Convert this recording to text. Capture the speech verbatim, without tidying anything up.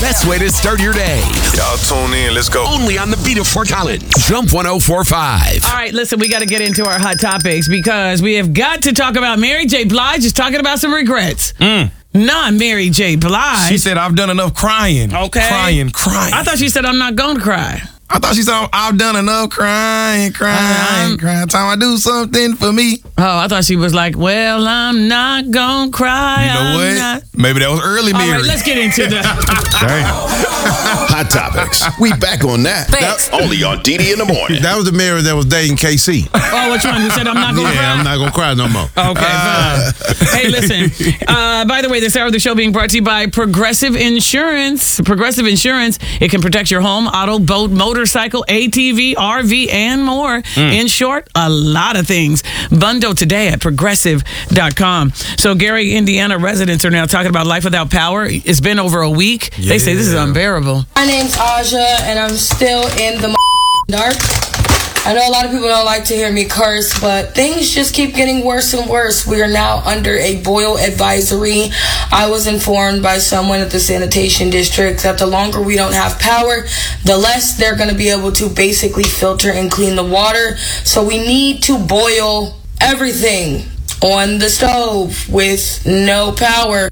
best way to start your day. Y'all tune in. Let's go. Only on the beat of Fort Collins. Jump one oh four point five. All right, listen, we got to get into our hot topics because we have got to talk about Mary J. Blige is talking about some regrets. Mm. Not Mary J. Blige. She said, I've done enough crying. Okay. Crying, crying. I thought she said, I'm not going to cry. I thought she said, I've done enough crying, crying, Um, crying. Time I do something for me. Oh, I thought she was like, well, I'm not going to cry. You know I'm what? not. Maybe that was early All Mary. right, let's get into the... Hot topics. We back on that. Thanks. Only on D D in the morning. That was the Mary that was dating K C. Oh, which one? Who said I'm not going to Yeah, cry? I'm not gonna cry no more. Okay, fine. Hey, listen. Uh, by the way, this hour of the show being brought to you by Progressive Insurance. Progressive Insurance, it can protect your home, auto, boat, motorcycle, A T V, R V, and more. In short, a lot of things. Bundle today at progressive dot com. So, Gary, Indiana residents are now talking about life without power. It's been over a week. They say this is unbearable. My name's Aja, and I'm still in the dark. I know a lot of people don't like to hear me curse, but things just keep getting worse and worse. We are now under a boil advisory. I was informed by someone at the sanitation district that the longer we don't have power, the less they're going to be able to basically filter and clean the water. So we need to boil everything on the stove with no power.